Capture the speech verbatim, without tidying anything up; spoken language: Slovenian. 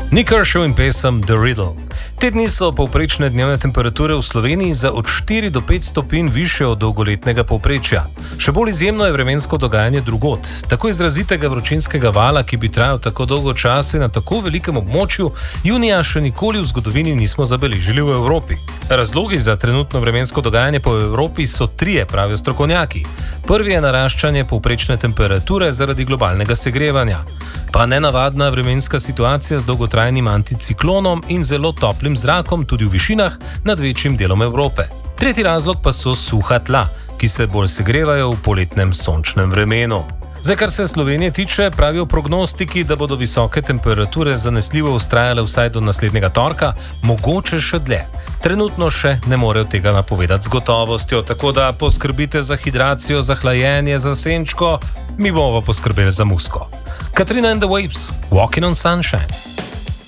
Nick Kershaw in pesem The Riddle. Te dni so povprečne dnevne temperature v Sloveniji za od štiri do pet stopinj više od dolgoletnega povprečja. Še bolj izjemno je vremensko dogajanje drugod. Tako izrazitega vročinskega vala, ki bi trajal tako dolgo časa na tako velikem območju, junija še nikoli v zgodovini nismo zabeležili v Evropi. Razlogi za trenutno vremensko dogajanje po Evropi so trije, pravijo strokovnjaki. Prvi je naraščanje povprečne temperature zaradi globalnega segrevanja, pa nenavadna vremenska situacija z dolgotrajnim anticiklonom in zelo toplim zrakom tudi v višinah nad večjim delom Evrope. Tretji razlog pa so suha tla, ki se bolj segrevajo v poletnem sončnem vremenu. Zdaj, kar se Slovenije tiče, pravijo prognostiki, da bodo visoke temperature zanesljivo vztrajale vsaj do naslednjega torka, mogoče še dlje. Trenutno še ne morejo tega napovedati z gotovostjo, tako da poskrbite za hidracijo, za hlajenje, za senčko, mi bomo poskrbeli za musko. Katrina and the Waves, Walking on Sunshine.